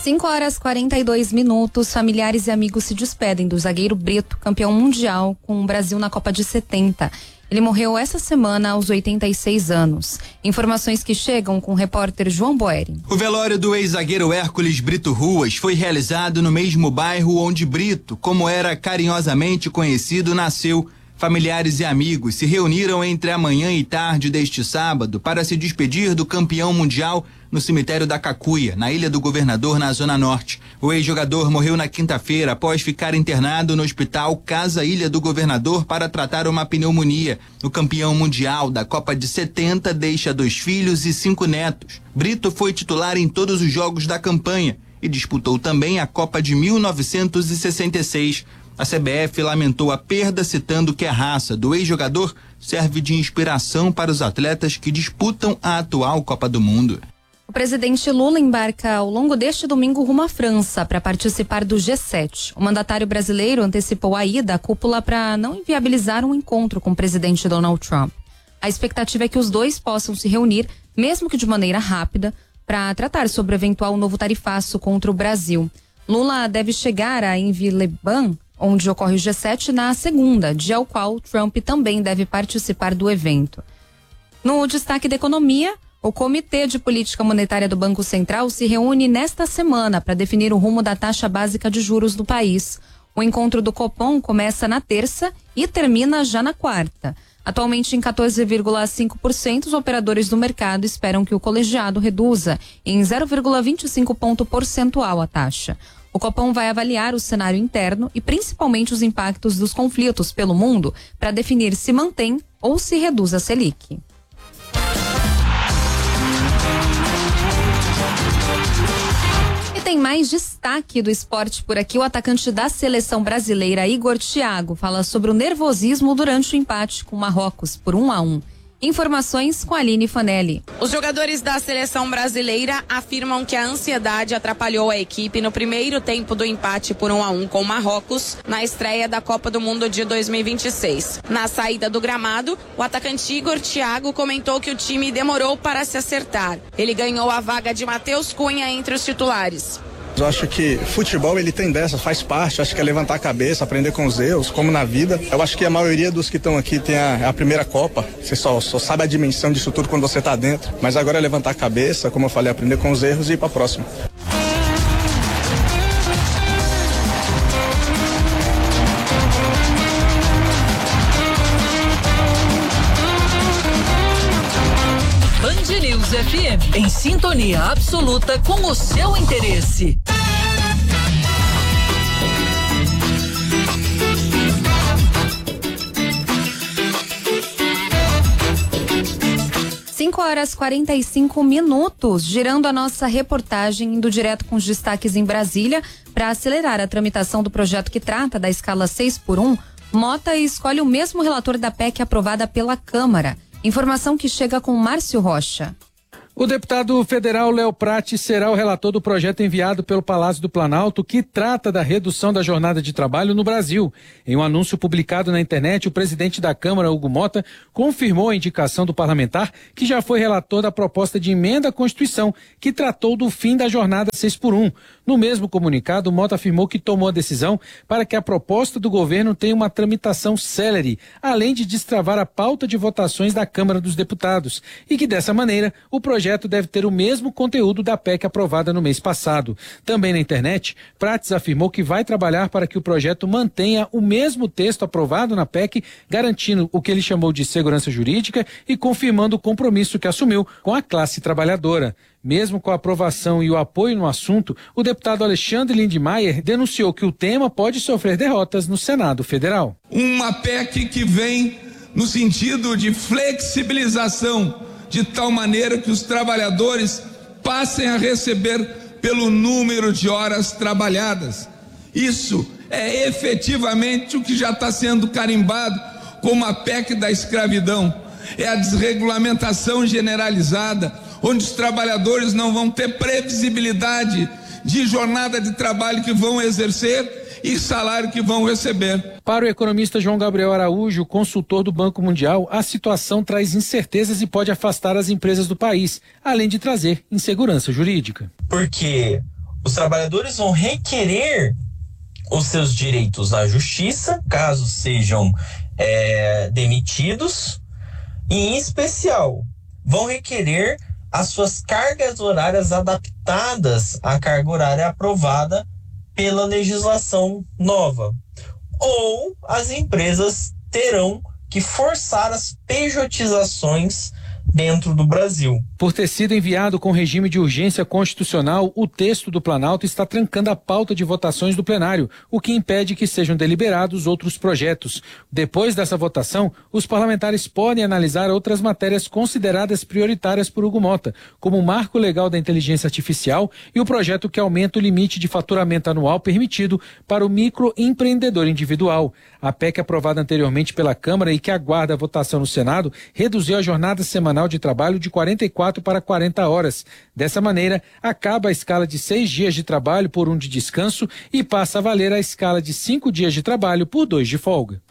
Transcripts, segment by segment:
5h42, familiares e amigos se despedem do zagueiro Brito, campeão mundial com o Brasil na Copa de 70. Ele morreu essa semana aos 86 anos. Informações que chegam com o repórter João Boeri. O velório do ex-zagueiro Hércules Brito Ruas foi realizado no mesmo bairro onde Brito, como era carinhosamente conhecido, nasceu. Familiares e amigos se reuniram entre a manhã e tarde deste sábado para se despedir do campeão mundial no cemitério da Cacuia, na Ilha do Governador, na Zona Norte. O ex-jogador morreu na quinta-feira após ficar internado no hospital Casa Ilha do Governador para tratar uma pneumonia. O campeão mundial da Copa de 70 deixa 2 filhos e 5 netos. Brito foi titular em todos os jogos da campanha e disputou também a Copa de 1966. A CBF lamentou a perda, citando que a raça do ex-jogador serve de inspiração para os atletas que disputam a atual Copa do Mundo. O presidente Lula embarca ao longo deste domingo rumo à França para participar do G7. O mandatário brasileiro antecipou a ida à cúpula para não inviabilizar um encontro com o presidente Donald Trump. A expectativa é que os dois possam se reunir, mesmo que de maneira rápida, para tratar sobre o eventual novo tarifaço contra o Brasil. Lula deve chegar a Ain-Villeban, onde ocorre o G7, na segunda, dia ao qual Trump também deve participar do evento. No destaque da economia, o Comitê de Política Monetária do Banco Central se reúne nesta semana para definir o rumo da taxa básica de juros do país. O encontro do Copom começa na terça e termina já na quarta. Atualmente em 14,5%, os operadores do mercado esperam que o colegiado reduza em 0,25 ponto percentual a taxa. O Copom vai avaliar o cenário interno e principalmente os impactos dos conflitos pelo mundo para definir se mantém ou se reduz a Selic. E tem mais destaque do esporte por aqui. O atacante da seleção brasileira, Igor Thiago, fala sobre o nervosismo durante o empate com Marrocos por 1-1. Informações com a Aline Fanelli. Os jogadores da seleção brasileira afirmam que a ansiedade atrapalhou a equipe no primeiro tempo do empate por 1-1 com Marrocos na estreia da Copa do Mundo de 2026. Na saída do gramado, o atacante Igor Thiago comentou que o time demorou para se acertar. Ele ganhou a vaga de Matheus Cunha entre os titulares. Eu acho que futebol ele tem dessa, faz parte, acho que é levantar a cabeça, aprender com os erros, como na vida. Eu acho que a maioria dos que estão aqui tem a primeira Copa, você só sabe a dimensão disso tudo quando você está dentro, mas agora é levantar a cabeça, como eu falei, aprender com os erros e ir para a próxima. Band News FM, em sintonia absoluta com o seu interesse. 5h45, girando a nossa reportagem, indo direto com os destaques em Brasília. Para acelerar a tramitação do projeto que trata da escala 6x1, Mota escolhe o mesmo relator da PEC aprovada pela Câmara. Informação que chega com Márcio Rocha. O deputado federal Léo Prati será o relator do projeto enviado pelo Palácio do Planalto que trata da redução da jornada de trabalho no Brasil. Em um anúncio publicado na internet, o presidente da Câmara, Hugo Mota, confirmou a indicação do parlamentar que já foi relator da proposta de emenda à Constituição que tratou do fim da jornada 6x1. No mesmo comunicado, Mota afirmou que tomou a decisão para que a proposta do governo tenha uma tramitação célere, além de destravar a pauta de votações da Câmara dos Deputados, e que dessa maneira o projeto deve ter o mesmo conteúdo da PEC aprovada no mês passado. Também na internet, Prates afirmou que vai trabalhar para que o projeto mantenha o mesmo texto aprovado na PEC, garantindo o que ele chamou de segurança jurídica e confirmando o compromisso que assumiu com a classe trabalhadora. Mesmo com a aprovação e o apoio no assunto, o deputado Alexandre Lindmeier denunciou que o tema pode sofrer derrotas no Senado Federal. Uma PEC que vem no sentido de flexibilização, de tal maneira que os trabalhadores passem a receber pelo número de horas trabalhadas. Isso é efetivamente o que já está sendo carimbado como a PEC da escravidão. É a desregulamentação generalizada, onde os trabalhadores não vão ter previsibilidade de jornada de trabalho que vão exercer e salário que vão receber. Para o economista João Gabriel Araújo, consultor do Banco Mundial, a situação traz incertezas e pode afastar as empresas do país, além de trazer insegurança jurídica. Porque os trabalhadores vão requerer os seus direitos na justiça, caso sejam demitidos, e em especial vão requerer as suas cargas horárias adaptadas à carga horária aprovada pela legislação nova. Ou as empresas terão que forçar as pejotizações dentro do Brasil. Por ter sido enviado com regime de urgência constitucional, o texto do Planalto está trancando a pauta de votações do plenário, o que impede que sejam deliberados outros projetos. Depois dessa votação, os parlamentares podem analisar outras matérias consideradas prioritárias por Hugo Mota, como o Marco Legal da Inteligência Artificial e o projeto que aumenta o limite de faturamento anual permitido para o microempreendedor individual. A PEC aprovada anteriormente pela Câmara e que aguarda a votação no Senado reduziu a jornada semanal de trabalho de 44 para 40 horas. Dessa maneira, acaba a escala de 6 dias de trabalho por 1 de descanso e passa a valer a escala de 5 dias de trabalho por 2 de folga.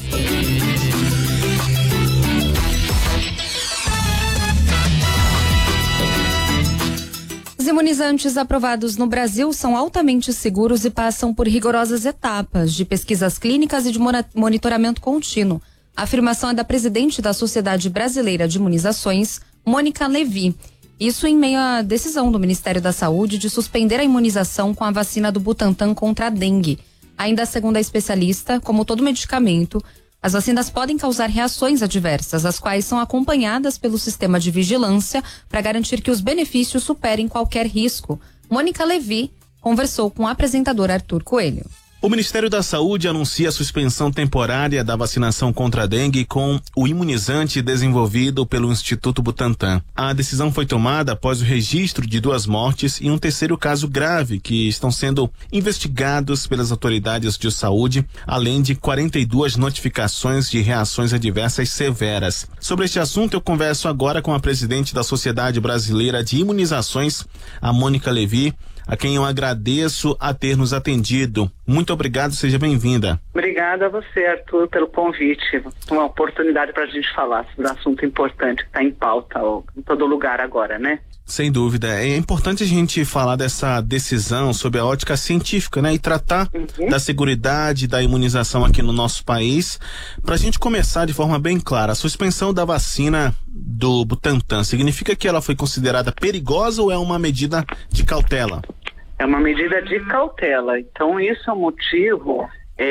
Os imunizantes aprovados no Brasil são altamente seguros e passam por rigorosas etapas de pesquisas clínicas e de monitoramento contínuo. A afirmação é da presidente da Sociedade Brasileira de Imunizações, Mônica Levy. Isso em meio à decisão do Ministério da Saúde de suspender a imunização com a vacina do Butantan contra a dengue. Ainda segundo a especialista, como todo medicamento, as vacinas podem causar reações adversas, as quais são acompanhadas pelo sistema de vigilância para garantir que os benefícios superem qualquer risco. Mônica Levy conversou com o apresentador Arthur Coelho. O Ministério da Saúde anuncia a suspensão temporária da vacinação contra a dengue com o imunizante desenvolvido pelo Instituto Butantan. A decisão foi tomada após o registro de 2 mortes e um terceiro caso grave que estão sendo investigados pelas autoridades de saúde, além de 42 notificações de reações adversas severas. Sobre este assunto, eu converso agora com a presidente da Sociedade Brasileira de Imunizações, a Mônica Levy, a quem eu agradeço a ter nos atendido. Muito obrigado, seja bem-vinda. Obrigada a você, Arthur, pelo convite. Uma oportunidade para a gente falar sobre um assunto importante que está em pauta em todo lugar agora, né? Sem dúvida. É importante a gente falar dessa decisão sob a ótica científica, né? E tratar da seguridade da imunização aqui no nosso país. Para a gente começar de forma bem clara, a suspensão da vacina do Butantan significa que ela foi considerada perigosa ou é uma medida de cautela? É uma medida de cautela. Então, isso é um motivo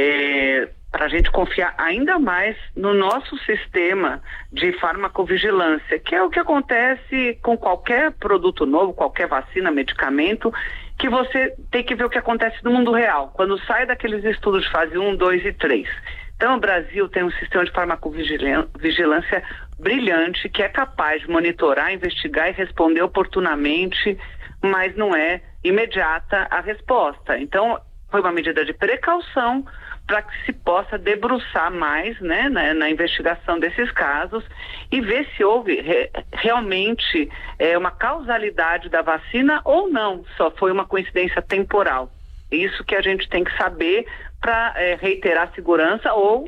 para a gente confiar ainda mais no nosso sistema de farmacovigilância, que é o que acontece com qualquer produto novo, qualquer vacina, medicamento, que você tem que ver o que acontece no mundo real, quando sai daqueles estudos de fase 1, 2 e 3. Então, o Brasil tem um sistema de farmacovigilância brilhante, que é capaz de monitorar, investigar e responder oportunamente, mas não é imediata a resposta. Então, foi uma medida de precaução para que se possa debruçar mais, né, na investigação desses casos e ver se houve realmente uma causalidade da vacina ou não, só foi uma coincidência temporal. Isso que a gente tem que saber para reiterar a segurança ou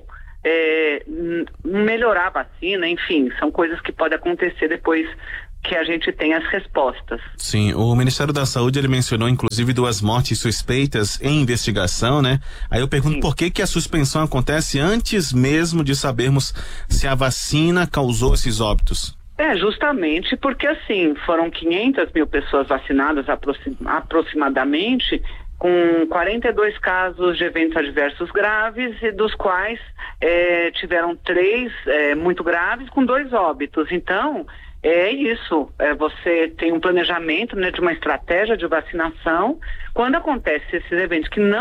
melhorar a vacina, enfim, são coisas que podem acontecer depois que a gente tem as respostas. Sim, o Ministério da Saúde, ele mencionou inclusive 2 mortes suspeitas em investigação, né? Aí eu pergunto por que a suspensão acontece antes mesmo de sabermos se a vacina causou esses óbitos? Justamente porque assim, foram 500 mil pessoas vacinadas aproximadamente, com 42 casos de eventos adversos graves, e dos quais tiveram 3 muito graves, com 2 óbitos. Então, é isso, você tem um planejamento, né, de uma estratégia de vacinação. Quando acontece esses eventos que não